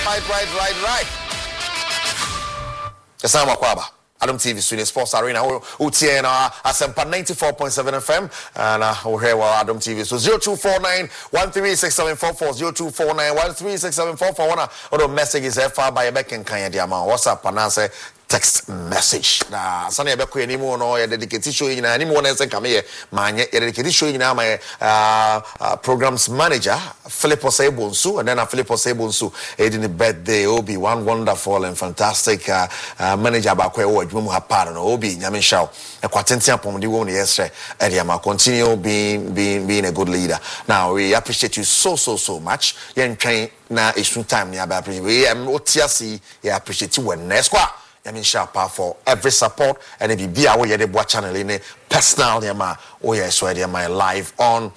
Yes, I'm Akwaba. Adam TV Studio Sports Arena. UTN Asempa 94.7 FM. And we're here with Adam TV. So 0249-136-744. 0249-136-744. One of messages far by a back in Kanya Diama. WhatsApp and answer text message. Sunny Abeko anymore no dedicated show in anyone else come here. My dedicated show in my programs manager, Philip Osebonsu, and then Philip Osebonsu in the birthday. Obi one wonderful and fantastic manager Bakwe Ojmu Haparo Obi Nyamin Shao. A quatentia Pomdi won yesterday. Ediama continue being a good leader. Now we appreciate you so much. Yen train na issue time near appreciate. We OTC appreciate you when next Yamin Sharpa for every support and if you be away the board channel in a personal yama my live on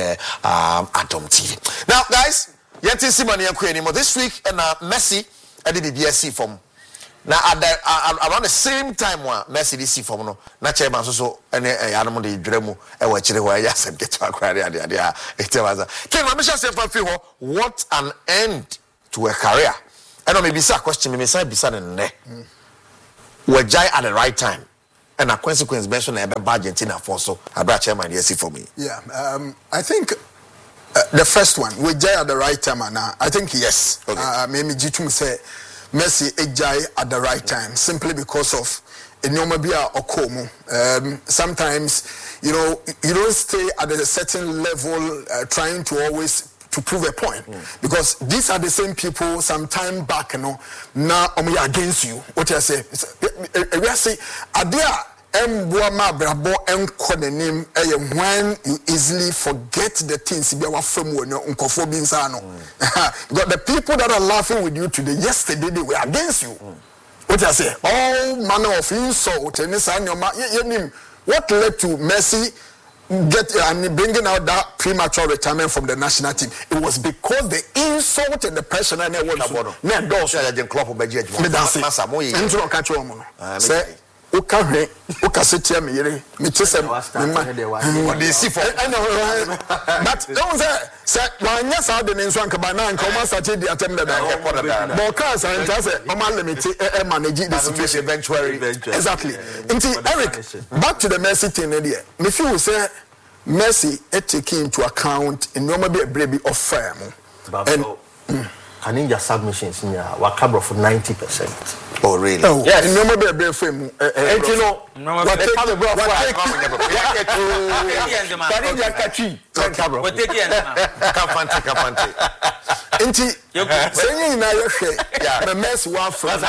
Atom TV. Now guys, Yanti Simon anymore this week and Messi and the BSC from now around the same time one Messi DC from no na chairman so and animal the dremu e wa chire ho ya sem get to akwa dia it was Ken Mamisha say what an end to a career. And maybe say question me say bisa ne were jai at the right time and a consequence mention about Argentina for so about chairman yes for me. Yeah, I think the first one we jai at the right time and I think yes. Okay. Maybe Jitum say Messi jai at the right time simply because of Enyomabia Okomo. Sometimes you don't stay at a certain level trying to always to prove a point because these are the same people some time back now against you. What I say we say adia emboama brabo enkonenim when you easily forget the things be our from nkofo bi nsa no because the people that are laughing with you today yesterday they were against you. What I say all manner of insult and what led to Messi and bringing out that premature retirement from the national team? It was because the insult and the pressure and but don't say one yes I didn't swank by now and come started the attempt that because I manage the situation eventually. Exactly. Eric, back to the Messi thing there. If you say Messi taking into account in normally a baby of firm and can in your submissions in your cover for 90%. Oh really? Oh, yes. In normally a baby firm and you know what take Inti saying na your share the mess one from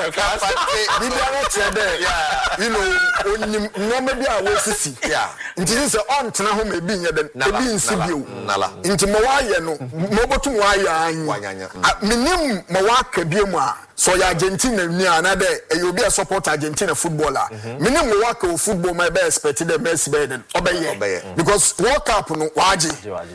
normally I will see inti this on tena ho me bi nye den ebi nsi bio inti mo wa ye no mo botum wa ya minim mo wa ka bi mu a so ya Argentina ni anade e obi a support Argentina footballer minim mo wa ka football my be expect the Messi be den obeye because World Cup no waji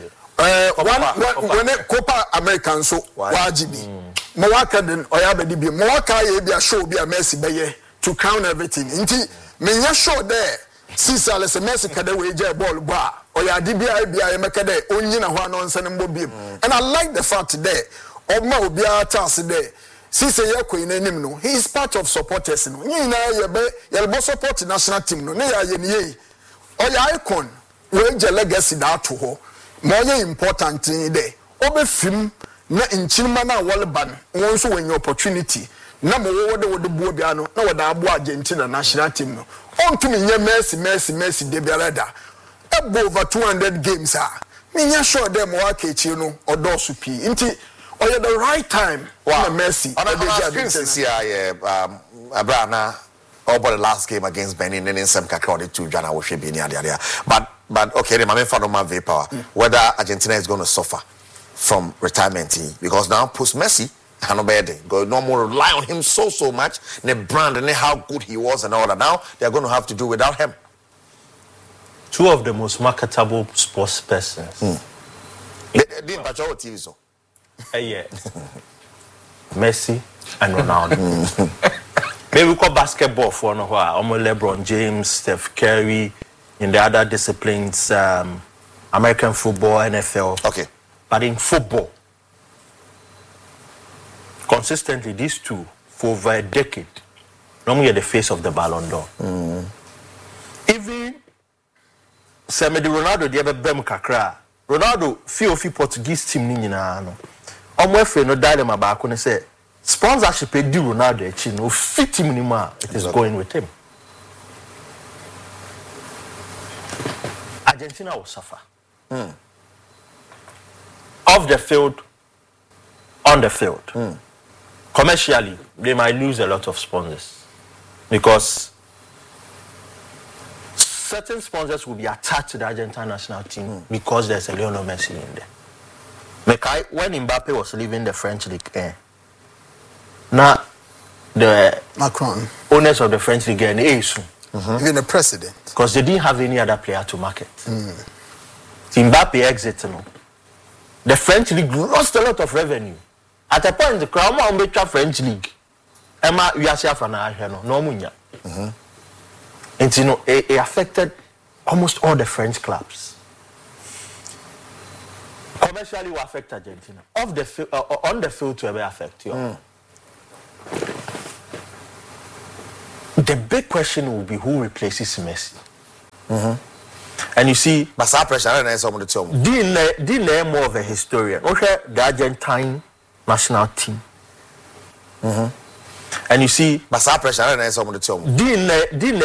when Copa American so wajibi Mwaka den oyabedi bi Mwaka ye bi a show bi a Messi be to crown everything inti menya show there since Alex Messi kada we je ball ba oyadi bi a e meka there onyina ho anonse ne mbo bi and I like the fact there Oma obi a task there since ye ko inanim no he is part of supporters no nyina ye be support national team no ne ya ye ne ye oya icon we je legacy da to ho more important thing there obefim na nchilma na wallban won so when opportunity na mo wo de buo bia no na woda abo Argentina national team no ontumi nye Messi de biarada over 200 games minya sure dem wa kechi no odosu pi nti oye the right time na Messi Abrana over the last game against Benin and in some kakodi to Jana Woshe but okay, the man found my power whether Argentina is going to suffer from retirement because now post Messi no more rely on him so much the brand and how good he was and all that. Now they're going to have to do without him. Two of the most marketable sports persons. Didn't patch our TV so. Yeah. Messi and Ronaldo. Maybe we call basketball for no while. LeBron James, Steph Curry, in the other disciplines, American football, NFL. Okay. But in football, consistently, these two, for over a decade, normally are the face of the Ballon d'Or. Even Semedi Ronaldo, the other Bem Kakra, Ronaldo, few Portuguese team, no. No dilemma back when they say sponsorship do Ronaldo, no fit him anymore. It is going with him. Argentina will suffer. Off the field, on the field. Commercially, they might lose a lot of sponsors because certain sponsors will be attached to the Argentine national team because there's a Lionel Messi in there. When Mbappe was leaving the French league, now the Macron, owners of the French league, even the president, because they didn't have any other player to market. Mbappe exited. The French league lost a lot of revenue. At a point, the Crown Mountain French league, Emma Yasia no munya. And it affected almost all the French clubs. Commercially, will affect Argentina. Off the on the field, to affect you. The big question will be who replaces Messi. And you see, but some pressure, I don't know someone to tell me. Didn't more of a historian. Okay, the Argentine national team. And you see, but some pressure, I don't know someone to tell me. Didn't